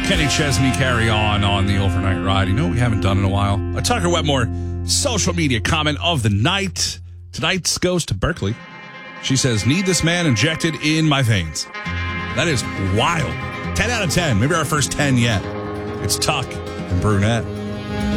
Kenny Chesney, Carry On the overnight ride. You know what we haven't done in a while? A Tucker Wetmore social media comment of the night. Tonight's goes to Berkeley. She says, need this man injected in my veins. That is wild. 10 out of 10. Maybe our first 10 yet. It's Tuck and Brunette.